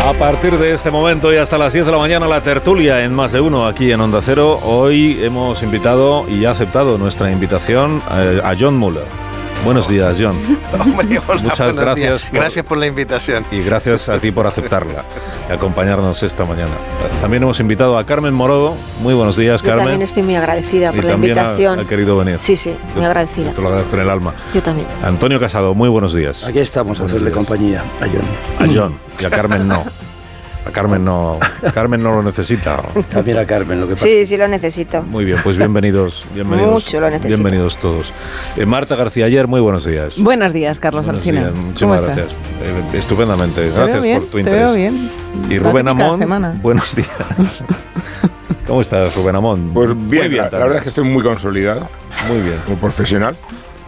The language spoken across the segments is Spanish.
A partir de este momento y hasta las 10 de la mañana, la tertulia en Más de Uno, aquí en Onda Cero. Hoy hemos invitado y ha aceptado nuestra invitación a John Muller. Buenos días, John. Hombre, hola, muchas gracias. Gracias por la invitación. Y gracias a ti por aceptarla y acompañarnos esta mañana. También hemos invitado a Carmen Morodo. Muy buenos días, Carmen. Yo también estoy muy agradecida por la invitación. Ha querido venir. Sí, muy agradecida. Te lo agradezco en el alma. Yo también. Antonio Casado, muy buenos días. Aquí estamos a hacerle compañía a John. A John, y a Carmen no. A Carmen no lo necesita. También a Carmen, lo que pasa. Sí, lo necesito. Muy bien, pues bienvenidos. Mucho lo necesito. Bienvenidos todos. Marta García Ayer, muy buenos días. Buenos días, Carlos Alsina. Muchísimas gracias. Estupendamente, gracias por tu interés. Te veo bien. Y Rubén Amón, buenos días. ¿Cómo estás, Rubén Amón? Pues bien, la verdad es que estoy muy consolidado. Muy bien. Como profesional.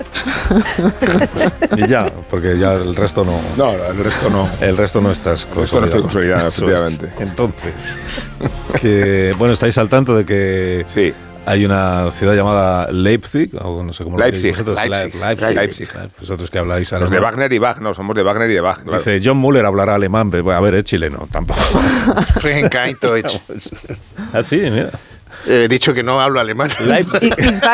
Y ya, porque ya el resto no. No, el resto no. El resto no estás consolidado. Esto no estoy consolidado, efectivamente. Entonces, bueno, estáis al tanto de que sí. Hay una ciudad llamada Leipzig, o no sé cómo Leipzig. Lo vosotros. Leipzig. Vosotros que habláis alemán. Los de Wagner y Bach, no, somos de Wagner y de Bach. Claro. Dice, John Muller hablará alemán, pero a ver, es chileno, tampoco. ¿Ah, sí? Mira. He dicho que no hablo alemán. Leipzig.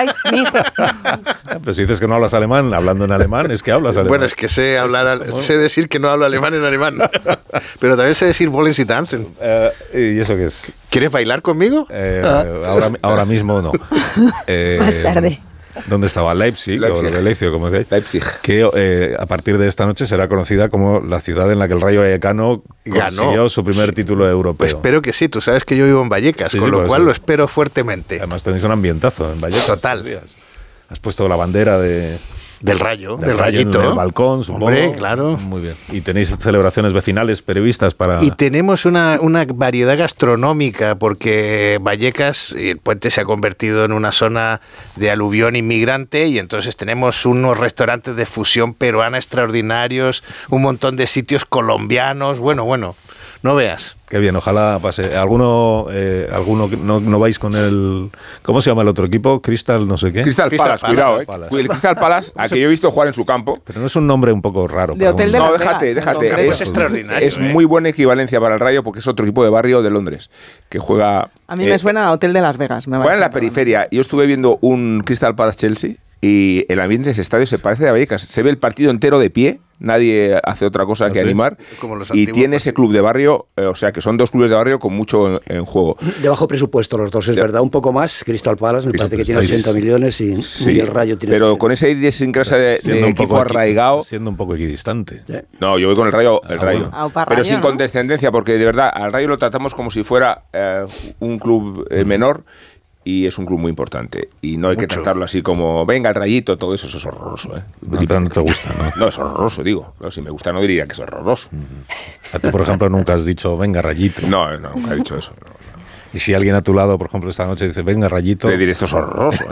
Pero si dices que no hablas alemán, hablando en alemán, es que hablas alemán. Bueno, es que sé decir que no hablo alemán en alemán. Pero también sé decir wollen Sie tanzen. ¿Y eso qué es? ¿Quieres bailar conmigo? Ahora mismo no. Más tarde. ¿Dónde estaba? Leipzig, o lo de Leipzig, como decís. Leipzig. Que a partir de esta noche será conocida como la ciudad en la que el Rayo Vallecano consiguió su primer título europeo. Pues espero que sí, tú sabes que yo vivo en Vallecas, con lo cual lo espero fuertemente. Además tenéis un ambientazo en Vallecas. Total. Has puesto la bandera del rayito en el balcón, supongo. Hombre, claro. Muy bien. Y tenéis celebraciones vecinales previstas para... Y tenemos una variedad gastronómica, porque Vallecas, el puente se ha convertido en una zona de aluvión inmigrante, y entonces tenemos unos restaurantes de fusión peruana extraordinarios, un montón de sitios colombianos, bueno, no veas. Qué bien, ojalá pase. ¿Alguno no vais con el... ¿Cómo se llama el otro equipo? Crystal no sé qué. Crystal Palace, cuidado, El Crystal Palace, a que yo he visto jugar en su campo. Pero no es un nombre un poco raro. De Hotel de Las Vegas. No, déjate. Es extraordinario. Es muy buena equivalencia para el Rayo, porque es otro equipo de barrio de Londres, que juega... A mí me suena a Hotel de Las Vegas. Juega en la periferia. Yo estuve viendo un Crystal Palace-Chelsea, y el ambiente de ese estadio se parece a Vallecas. Se ve el partido entero de pie, nadie hace otra cosa que animar, y tiene ese club de barrio, o sea que son dos clubes de barrio con mucho en juego. De bajo presupuesto los dos, es verdad, un poco más. Crystal Palace me parece que tiene 80 millones y el Rayo tiene... Pero con esa idiosincrasia de equipo arraigado... Siendo un poco equidistante. ¿Sí? No, yo voy con el Rayo. Bueno. Pero sin condescendencia, porque de verdad al Rayo lo tratamos como si fuera un club menor, y es un club muy importante, y no hay que tratarlo así como venga el Rayito, todo eso es horroroso, No te gusta, ¿no? No, es horroroso, digo. No, si me gusta no diría que es horroroso. A ti, por ejemplo, nunca has dicho venga Rayito. No, nunca he dicho eso. No. Y si alguien a tu lado, por ejemplo, esta noche dice venga Rayito, le diré esto es horroroso.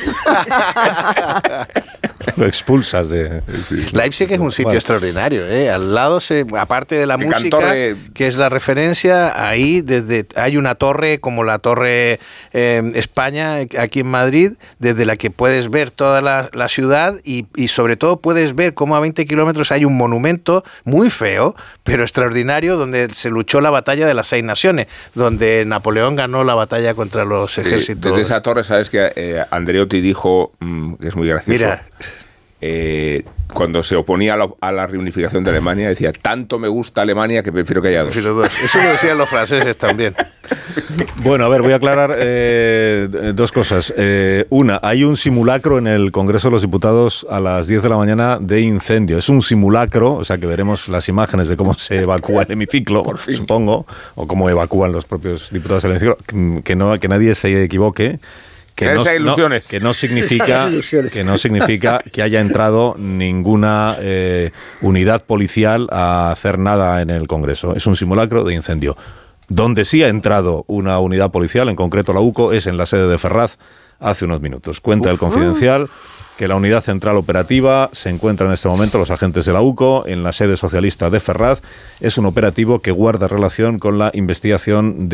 Lo expulsas de... Sí. Leipzig es un sitio extraordinario, Al lado, aparte de la música, que es la referencia, ahí hay una torre como la Torre España, aquí en Madrid, desde la que puedes ver toda la ciudad, y sobre todo puedes ver cómo a 20 kilómetros hay un monumento muy feo, pero extraordinario, donde se luchó la batalla de las 6 naciones, donde Napoleón ganó la batalla contra los ejércitos. Desde esa torre, sabes que Andreotti dijo, que es muy gracioso. Mira, cuando se oponía a la reunificación de Alemania, decía, tanto me gusta Alemania que prefiero que haya dos. Eso lo decían los franceses también. Bueno, a ver, voy a aclarar dos cosas. Una, hay un simulacro en el Congreso de los Diputados a las 10 de la mañana de incendio. Es un simulacro, o sea que veremos las imágenes de cómo se evacúa el hemiciclo, supongo, o cómo evacúan los propios diputados del hemiciclo, que nadie se equivoque. Que no significa que haya entrado ninguna unidad policial a hacer nada en el Congreso. Es un simulacro de incendio. Donde sí ha entrado una unidad policial, en concreto la UCO, es en la sede de Ferraz hace unos minutos. Cuenta el Confidencial que la unidad central operativa se encuentra en este momento, los agentes de la UCO, en la sede socialista de Ferraz. Es un operativo que guarda relación con la investigación de